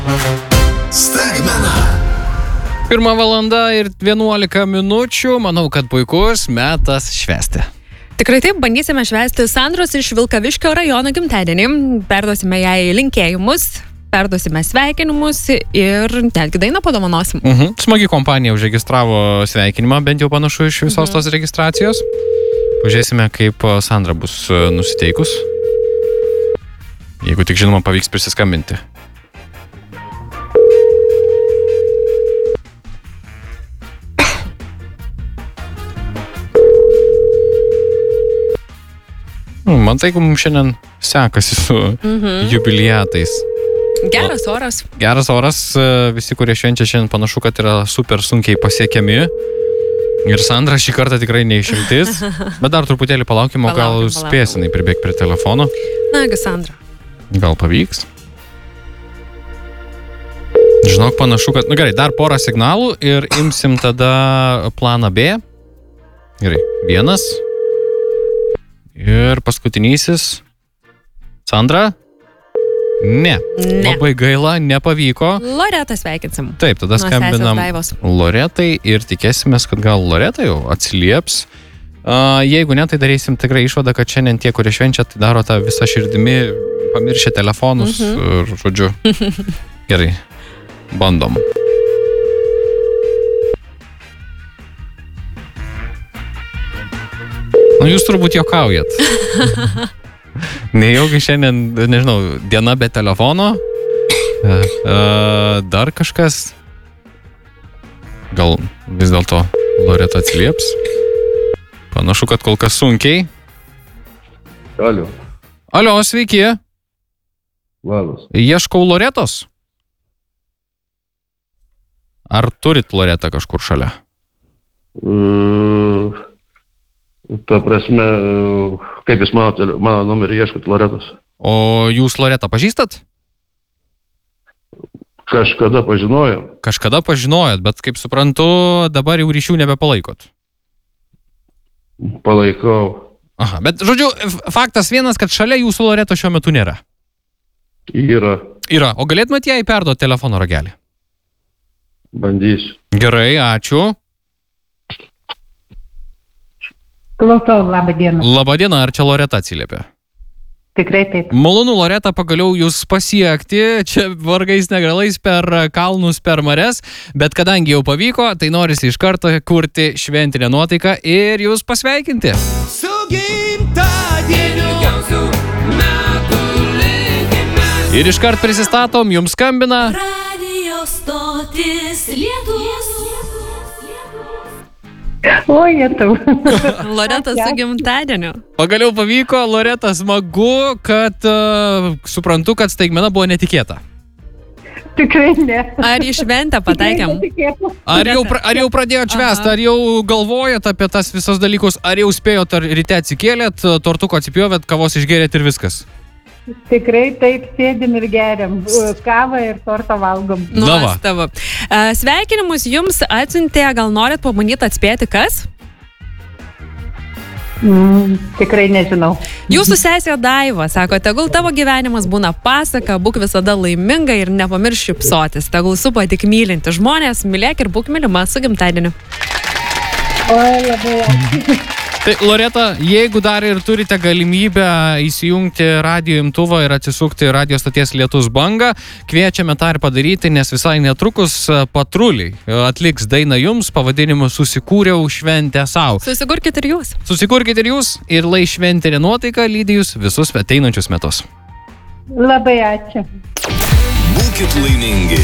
Staigmena. 1 valanda ir 11 minučių. Manau, kad puikus metas švęsti. Tikrai taip, bandysime švęsti Sandros iš Vilkaviškio rajono gimtadienį. Perduosime jai linkėjimus, perduosime sveikinimus ir netgi dainą padovanosim. Smagi kompanija užregistravo sveikinimą, bent jau panašu iš visos tos registracijos. Pažiūrėsime, kaip Sandra bus nusiteikus. Jeigu tik žinoma pavyks prisiskambinti. Man tai, mums šiandien sekasi su jubiliatais. Geras oras. Geras oras, visi, kurie švenčia šiandien panašu, kad yra super sunkiai pasiekiami. Ir Sandra šį kartą tikrai neišimtis. Bet dar truputėlį palaukime, gal spėsinai pribėgti prie telefono. Nagi, Sandra. Gal pavyks? Žinok, panašu, kad... Gerai, dar porą signalų ir imsim tada planą B. Gerai, 1. Ir paskutinysis. Sandra? Ne. Labai gaila, nepavyko. Loretą sveikinsim. Taip, tada skambinam Loretai ir tikėsimės, kad gal Loreta jau atsilieps. Jeigu ne, tai darysim tikrai išvadą, kad šiandien tie, kurie švenčia, tai daro tą visą širdimi, pamiršę telefonus ir žodžiu. Gerai, bandom. Jūs turbūt juokaujat. Nejaugi šiandien, nežinau, diena be telefono. Dar kažkas. Gal vis dėlto Loreta atsilieps. Panašu, kad kol kas sunkiai. Alio. Alio, sveiki. Labas. Ieškau Loretos. Ar turit Loretą kažkur šalia? Ta prasme, kaip jūs mano numerį ieškot Loretos? O jūs Loretą pažįstat? Kažkada pažinojom. Kažkada pažinojot, bet kaip suprantu, dabar jau ryšių nebepalaikot. Palaikau. Aha, bet žodžiu, faktas vienas, kad šalia jūsų Loreto šiuo metu nėra. Yra. O galėtumėt jai perduoti telefono ragelį? Bandysiu. Gerai, ačiū. Klausau, labą dieną. Labą dieną, ar čia Loreta atsiliepia? Tikrai taip. Malonu, Loreta, pagaliau jūs pasiekti, čia vargais negalais per kalnus, per mares, bet kadangi jau pavyko, tai norisi iš karto kurti šventinę nuotaiką ir jūs pasveikinti. Su gimtadieniu. Ir iškart prisistatom, jums skambina Radio stotis Lietuvos. O, jėtau. Loreta su gimtadieniu. Pagaliau pavyko, Loreta, smagu, kad suprantu, kad staigmena buvo netikėta. Tikrai ne. Ar į šventę pataikėm? Ar jau pradėjot švęsti, ar jau galvojat apie tas visas dalykus, ar jau spėjot, ar ryte atsikėlėt, tortuko atsipjovėt, kavos išgėrėt ir viskas? Tikrai taip, sėdim ir geriam. Kavą ir tortą valgom. Nuostabu. Sveikinimus jums atsiuntė, gal norit pabandyti atspėti, kas? Tikrai nežinau. Jūsų sesė Daiva sako, tegul tavo gyvenimas būna pasaka, būk visada laiminga ir nepamirš šypsotis. Tegul supa tik mylinti žmonės, mylėk ir būk mylima su gimtadieniu. Oi, labai ačiū. Tai, Loreta, jeigu dar ir turite galimybę įsijungti radijo imtuvą ir atsisukti radijo stoties Lietus bangą, kviečiame tą ir padaryti, nes visai netrukus Patruliai atliks dainą jums pavadinimu Susikūriau šventę sau. Susikurkit ir jūs. Susikurkit ir jūs ir lai šventinė nuotaika lydi jūs visus ateinančius metus. Labai ačiū. Būkit laimingi.